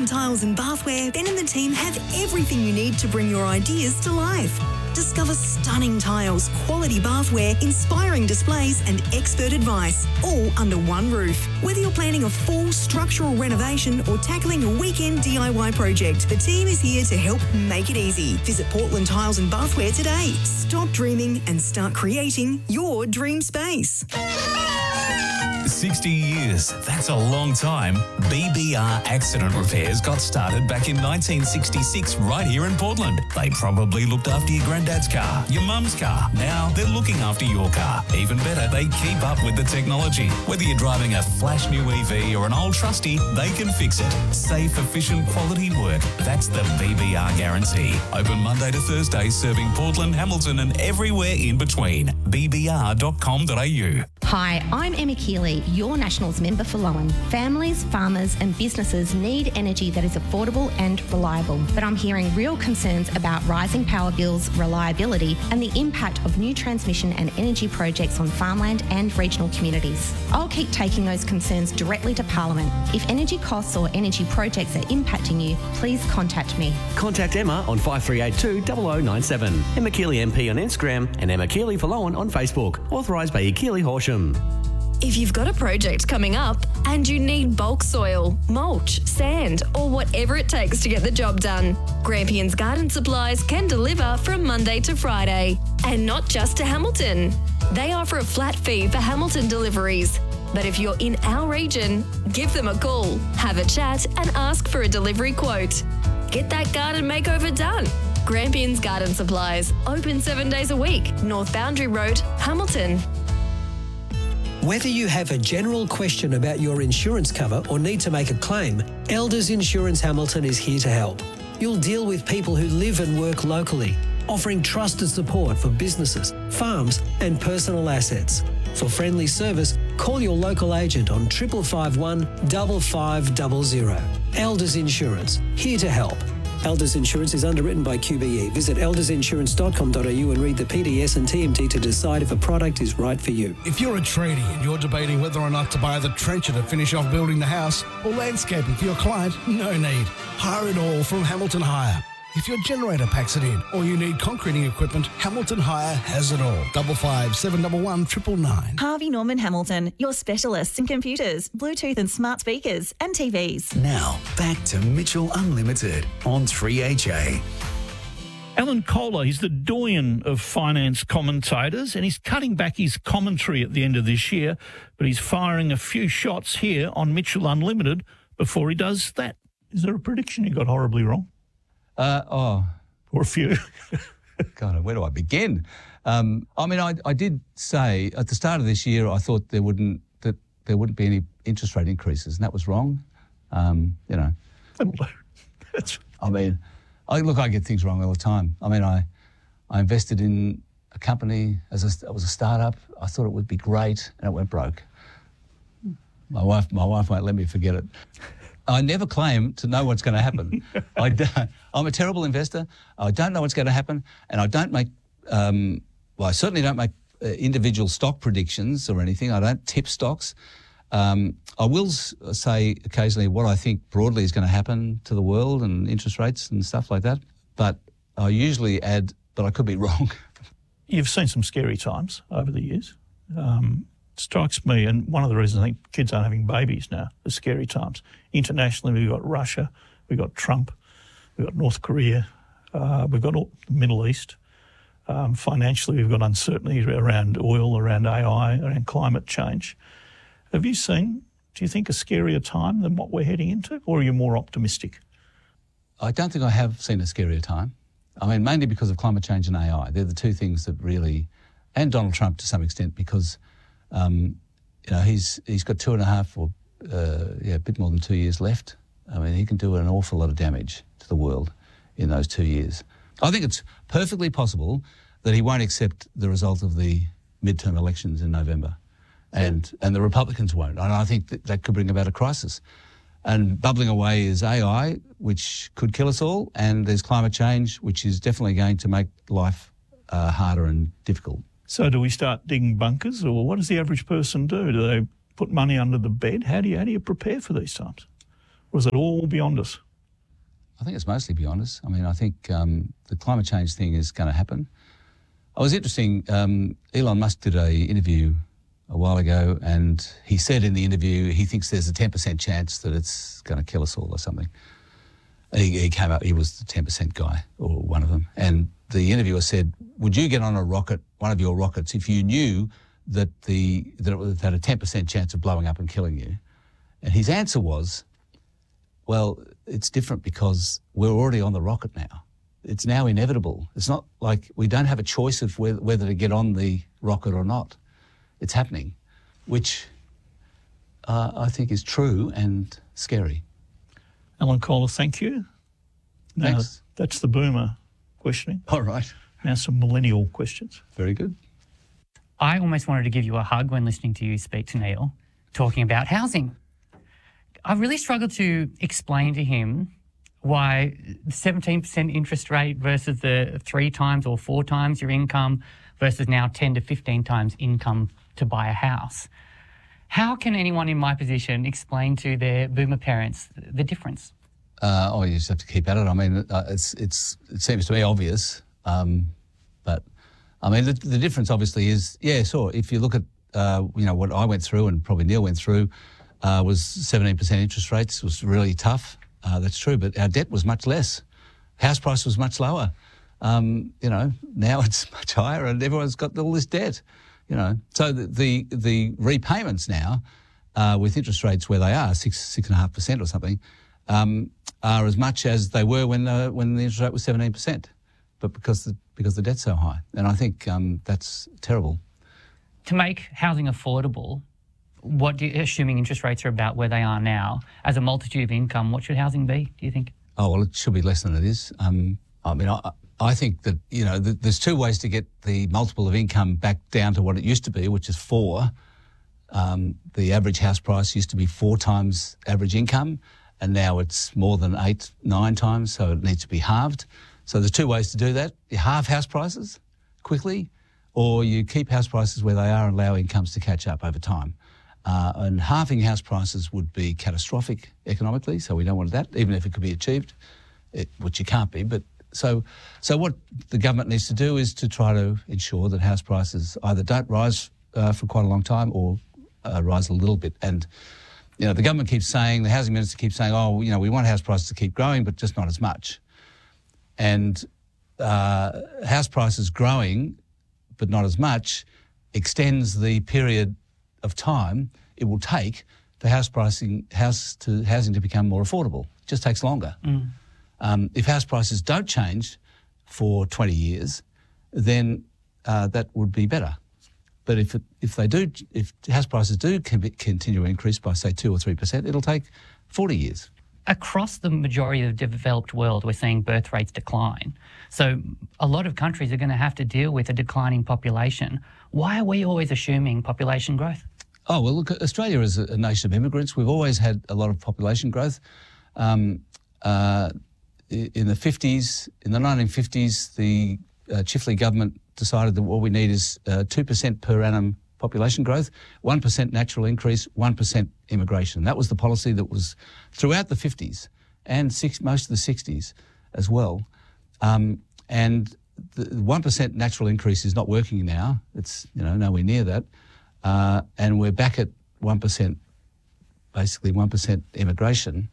Portland Tiles and Bathware, Ben and the team have everything you need to bring your ideas to life. Discover stunning tiles, quality bathware, inspiring displays and expert advice, all under one roof. Whether you're planning a full structural renovation or tackling a weekend DIY project, the team is here to help make it easy. Visit Portland Tiles and Bathware today. Stop dreaming and start creating your dream space. 60 years, that's a long time. BBR Accident Repairs got started back in 1966 right here in Portland. They probably looked after your granddad's car, your mum's car. Now they're looking after your car. Even better, they keep up with the technology. Whether you're driving a flash new EV or an old trusty, they can fix it. Safe, efficient, quality work. That's the BBR guarantee. Open Monday to Thursday, serving Portland, Hamilton and everywhere in between. bbr.com.au. Hi, I'm Emma Keeley, your Nationals member for Lowen. Families, farmers and businesses need energy that is affordable and reliable. But I'm hearing real concerns about rising power bills, reliability and the impact of new transmission and energy projects on farmland and regional communities. I'll keep taking those concerns directly to Parliament. If energy costs or energy projects are impacting you, please contact me. Contact Emma on 5382 0097. Emma Keeley MP on Instagram and Emma Keeley for Lowen on Facebook. Authorised by Keeley Horsham. If you've got a project coming up and you need bulk soil, mulch, sand, or whatever it takes to get the job done, Grampians Garden Supplies can deliver from Monday to Friday. And not just to Hamilton. They offer a flat fee for Hamilton deliveries. But if you're in our region, give them a call, have a chat and ask for a delivery quote. Get that garden makeover done. Grampians Garden Supplies, open 7 days a week, North Boundary Road, Hamilton. Whether you have a general question about your insurance cover or need to make a claim, Elders Insurance Hamilton is here to help. You'll deal with people who live and work locally, offering trusted support for businesses, farms and personal assets. For friendly service, call your local agent on 5551 5500. Elders Insurance, here to help. Elders Insurance is underwritten by QBE. Visit eldersinsurance.com.au and read the PDS and TMT to decide if a product is right for you. If you're a tradie and you're debating whether or not to buy the trencher to finish off building the house or landscaping for your client, no need. Hire it all from Hamilton Hire. If your generator packs it in or you need concreting equipment, Hamilton Hire has it all. 55 711 999. Harvey Norman Hamilton, your specialists in computers, Bluetooth and smart speakers and TVs. Now, back to Mitchell Unlimited on 3HA. Alan Kohler, he's the doyen of finance commentators and he's cutting back his commentary at the end of this year, but he's firing a few shots here on Mitchell Unlimited before he does that. Is there a prediction you got horribly wrong? Or a few? God, where do I begin? I mean, I did say at the start of this year I thought there wouldn't be any interest rate increases, and that was wrong. You know, I mean, I get things wrong all the time. I mean, I invested in a company it was a startup. I thought it would be great, and it went broke. My wife won't let me forget it. I never claim to know what's going to happen. I'm a terrible investor. I don't know what's going to happen, and I don't make. I certainly don't make individual stock predictions or anything. I don't tip stocks. I will say occasionally what I think broadly is going to happen to the world and interest rates and stuff like that. But I usually add, but I could be wrong. You've seen some scary times over the years. Strikes me, and one of the reasons I think kids aren't having babies now is scary times. Internationally, we've got Russia, we've got Trump, we've got North Korea, we've got the Middle East. Financially, we've got uncertainty around oil, around AI, around climate change. Have you seen, do you think, a scarier time than what we're heading into, or are you more optimistic? I don't think I have seen a scarier time. I mean, mainly because of climate change and AI. They're the two things that really, and Donald Trump to some extent, because you know, he's got 2.5 or a bit more than 2 years left. I mean, he can do an awful lot of damage to the world in those 2 years. I think it's perfectly possible that he won't accept the result of the midterm elections in November, and the Republicans won't. And I think that could bring about a crisis. And bubbling away is AI, which could kill us all, and there's climate change, which is definitely going to make life harder and difficult. So do we start digging bunkers, or what does the average person do? Do they put money under the bed? How do you prepare for these times? Or is it all beyond us? I think it's mostly beyond us. I mean, I think the climate change thing is going to happen. It was interesting, Elon Musk did an interview a while ago, and he said in the interview he thinks there's a 10% chance that it's going to kill us all or something. He came out, he was the 10% guy, or one of them. And the interviewer said, would you get on a rocket, one of your rockets, if you knew that it had a 10% chance of blowing up and killing you? And his answer was, well, it's different because we're already on the rocket now. It's now inevitable. It's not like we don't have a choice of whether to get on the rocket or not. It's happening, which I think is true and scary. Alan Kohler, thank you. Now, Thanks. That's the boomer questioning. All right. Now some millennial questions. Very good. I almost wanted to give you a hug when listening to you speak to Neil, talking about housing. I really struggled to explain to him why 17% interest rate versus the 3 times or 4 times your income versus now 10 to 15 times income to buy a house. How can anyone in my position explain to their boomer parents the difference? You just have to keep at it. I mean, it seems to me obvious, but I mean, the difference obviously is, yeah, sure. If you look at, what I went through and probably Neil went through, was 17% interest rates. It was really tough. That's true, but our debt was much less. House price was much lower. Now it's much higher, and everyone's got all this debt. So the repayments now, with interest rates where they are 6.5% or something, are as much as they were when the interest rate was 17%, but because the debt's so high, and I think that's terrible. To make housing affordable, assuming interest rates are about where they are now, as a multitude of income, what should housing be, do you think? Oh, well, it should be less than it is. I think that, there's 2 ways to get the multiple of income back down to what it used to be, which is 4. The average house price used to be 4 times average income, and now it's more than 8, 9 times, so it needs to be halved. So there's 2 ways to do that. You halve house prices quickly, or you keep house prices where they are and allow incomes to catch up over time. And halving house prices would be catastrophic economically, so we don't want that, even if it could be achieved, which it can't be. But so what the government needs to do is to try to ensure that house prices either don't rise for quite a long time or rise a little bit. And the government keeps saying, the housing minister keeps saying, we want house prices to keep growing, but just not as much. And house prices growing, but not as much, extends the period of time it will take for housing to become more affordable. It just takes longer. If house prices don't change for 20 years, then that would be better. But if house prices do continue to increase by, say, 2 or 3%, it'll take 40 years. Across the majority of the developed world, we're seeing birth rates decline. So a lot of countries are going to have to deal with a declining population. Why are we always assuming population growth? Oh, well, look, Australia is a nation of immigrants. We've always had a lot of population growth. In the 1950s, the Chifley government decided that what we need is 2% per annum population growth, 1% natural increase, 1% immigration. That was the policy that was throughout the 50s and most of the 60s as well. And the 1% natural increase is not working now. It's nowhere near that. And we're back at 1%, basically 1% immigration.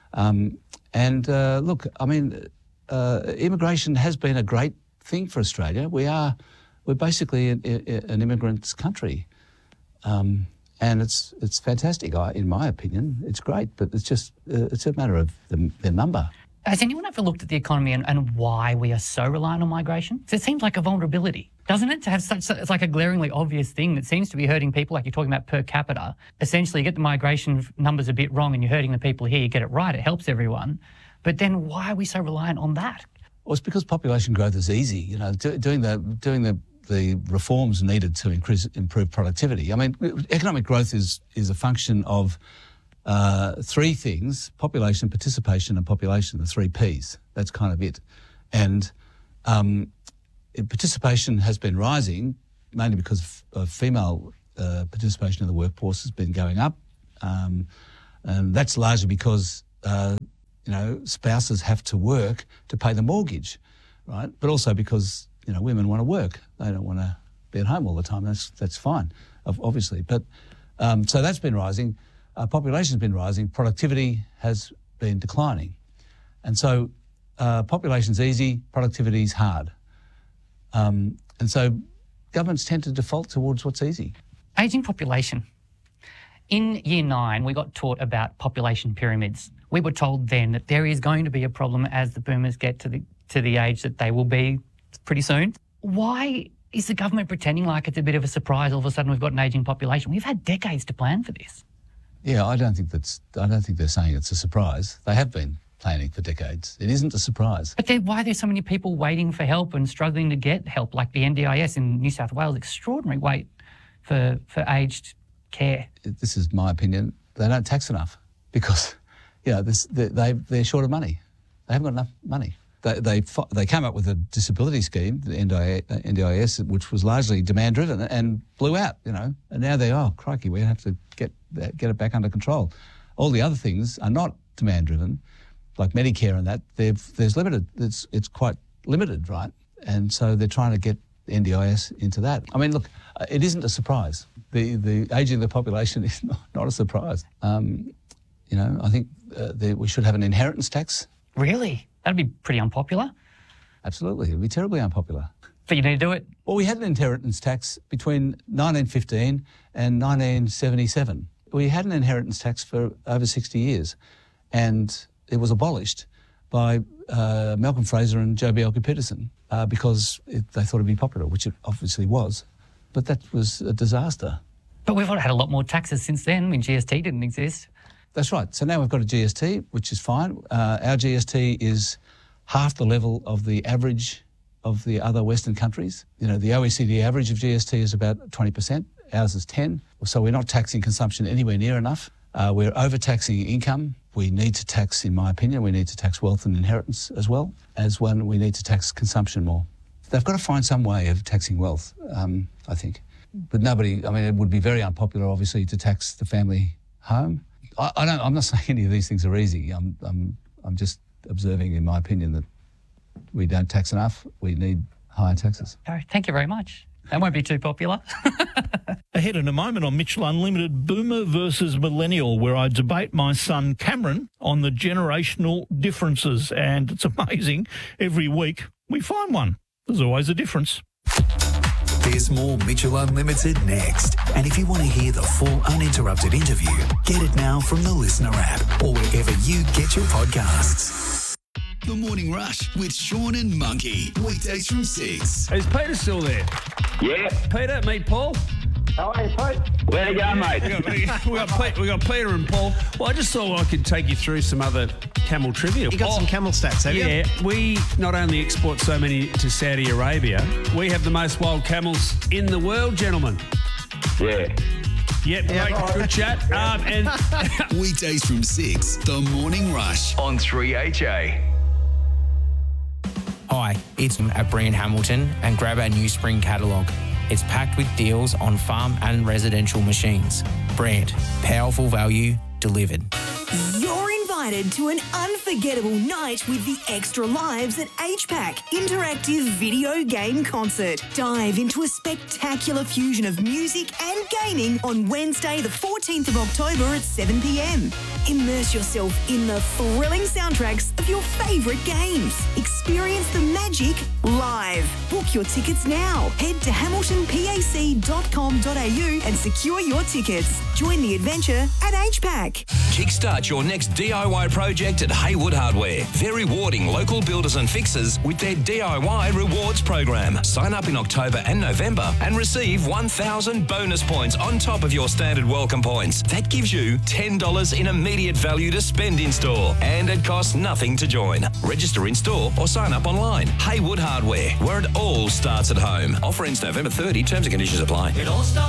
Look, I mean, immigration has been a great thing for Australia. We're basically an immigrants' country, and it's fantastic. In my opinion, it's great, but it's just it's a matter of the number. Has anyone ever looked at the economy and why we are so reliant on migration? So it seems like a vulnerability, doesn't it? To have it's like a glaringly obvious thing that seems to be hurting people, like you're talking about per capita. Essentially, you get the migration numbers a bit wrong and you're hurting the people here. You get it right, it helps everyone. But then why are we so reliant on that? Well, it's because population growth is easy. Doing the reforms needed to improve productivity. I mean, economic growth is a function of 3 things: population, participation, and population. The 3 Ps. That's kind of it. And participation has been rising mainly because of female participation in the workforce has been going up, and that's largely because spouses have to work to pay the mortgage, right? But also because, women want to work. They don't want to be at home all the time. That's fine, obviously. But so that's been rising. Population's been rising. Productivity has been declining. And so population's easy, productivity's hard. And so governments tend to default towards what's easy. Ageing population. In Year 9, we got taught about population pyramids. We were told then that there is going to be a problem as the boomers get to the age that they will be pretty soon. Why is the government pretending like it's a bit of a surprise all of a sudden we've got an ageing population? We've had decades to plan for this. Yeah, I don't think they're saying it's a surprise. They have been planning for decades. It isn't a surprise. But why are there so many people waiting for help and struggling to get help, like the NDIS in New South Wales? Extraordinary wait for aged care. This is my opinion. They don't tax enough because, they're short of money. They haven't got enough money. They came up with a disability scheme, the NDIS, which was largely demand driven and blew out. And now crikey, we have to get it back under control. All the other things are not demand driven, like Medicare and that. There's limited. It's quite limited, right? And so they're trying to get NDIS into that. I mean, look, it isn't a surprise. The ageing of the population is not a surprise. I think we should have an inheritance tax. Really? That'd be pretty unpopular. Absolutely. It'd be terribly unpopular. But you need to do it. Well, we had an inheritance tax between 1915 and 1977. We had an inheritance tax for over 60 years, and it was abolished by Malcolm Fraser and Joh Bjelke-Petersen because they thought it'd be popular, which it obviously was. But that was a disaster. But we've had a lot more taxes since then when GST didn't exist. That's right. So now we've got a GST, which is fine. Our GST is half the level of the average of the other Western countries. The OECD average of GST is about 20%. Ours is 10%. So we're not taxing consumption anywhere near enough. We're overtaxing income. We need to tax, in my opinion, we need to tax wealth and inheritance as well as when we need to tax consumption more. They've got to find some way of taxing wealth, I think. But it would be very unpopular, obviously, to tax the family home. I'm not saying any of these things are easy. I'm just observing, in my opinion, that we don't tax enough. We need higher taxes. Thank you very much. That won't be too popular. Ahead in a moment on Mitchell Unlimited, Boomer versus Millennial, where I debate my son Cameron on the generational differences. And it's amazing. Every week we find one. There's always a difference. There's more Mitchell Unlimited next. And if you want to hear the full uninterrupted interview, get it now from the Listener app or wherever you get your podcasts. The Morning Rush with Sean and Monkey. Weekdays from 6. Is Peter still there? Yeah. Peter, meet Paul. Oh, hey, Pete. Where you going, mate? We got Peter and Paul. Well, I just thought I could take you through some other camel trivia. You got some camel stats, have you? Yeah. We not only export so many to Saudi Arabia, we have the most wild camels in the world, gentlemen. Yeah. Yep, great. Good chat. And Weekdays from 6, The Morning Rush on 3HA. Hi, it's at Brian Hamilton, and grab our new spring catalogue. It's packed with deals on farm and residential machines. Brand, powerful value delivered. You're invited to an unforgettable night with the Extra Lives at HPAC Interactive Video Game Concert. Dive into a spectacular fusion of music and gaming on Wednesday, the 14th of October at 7 p.m. Immerse yourself in the thrilling soundtracks of your favourite games. Experience the magic live. Book your tickets now. Head to hamiltonpac.com.au and secure your tickets. Join the adventure at HPAC. Kickstart your next DIY project at Haywood Hardware. They're rewarding local builders and fixers with their DIY rewards program. Sign up in October and November and receive 1,000 bonus points on top of your standard welcome points. That gives you $10 in immediate value to spend in store, and it costs nothing to join. Register in store or sign up online. Haywood Hardware, where it all starts at home. Offer ends November 30. Terms and conditions apply. It all starts